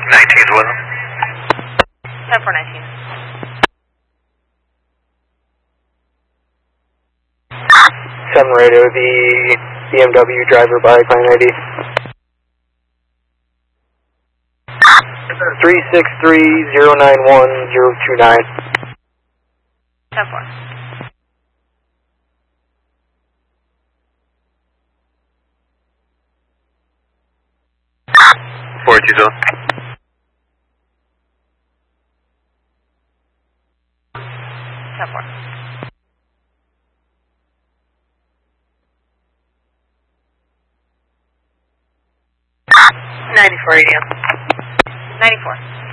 19's with him. 10-4-19. 7 radio, the BMW driver by client ID. 363-091-029. 10-4. 420. 10-4. 94 radio. 94.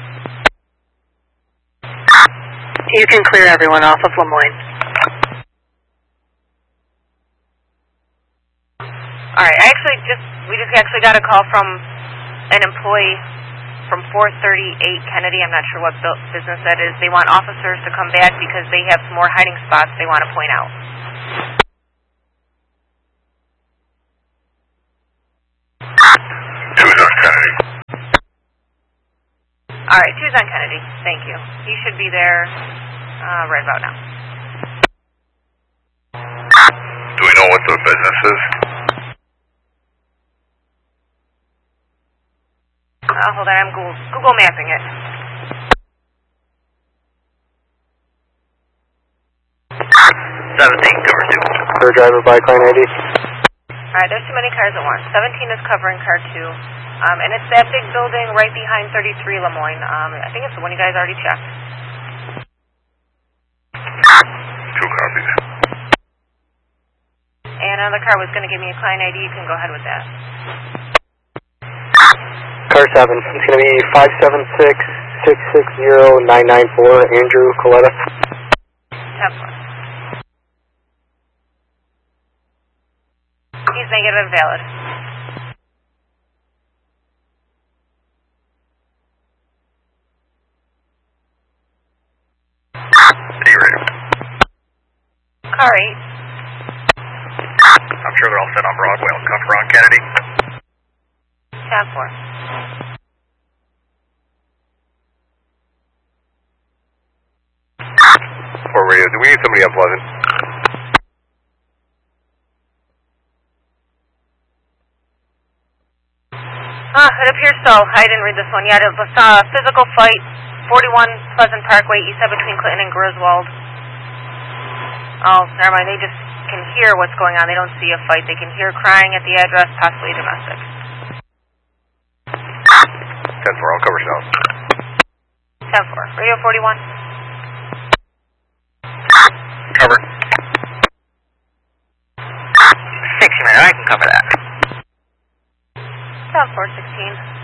You can clear everyone off of Lemoyne. Alright, we just actually got a call from an employee from 438 Kennedy. I'm not sure what business that is. They want officers to come back because they have some more hiding spots they want to point out. Tucson Kennedy. Alright, Tucson Kennedy. Thank you. He should be there right about now. Do we know what the business is? Hold on, I'm Google mapping it. 17, cover 2. Third driver by client ID. Alright, there's too many cars at once. 17 is covering car 2. And it's that big building right behind 33 Lemoyne. I think it's the one you guys already checked. 2 copies. And another car was going to give me a client ID. You can go ahead with that. Car 7, it's going to be 576-660-994, Andrew Coletta. 10-4. He's negative and valid. D-rated. Car 8. I'm sure they're all set on Broadway. I'll cover on Kennedy. 10-4. 4 radio. Do we need somebody on Pleasant? It appears so. I didn't read this one yet. It was a physical fight, 41 Pleasant Parkway, east side between Clinton and Griswold. Oh, never mind. They just can hear what's going on. They don't see a fight. They can hear crying at the address, possibly domestic. 10-4, I'll cover south. 10-4. Radio 41. Cover. 6 minutes, I can cover that. 10-4, 16.